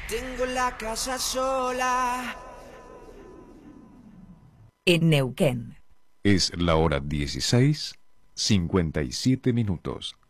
Tengo la casa sola. En Neuquén. Es la hora 16:57.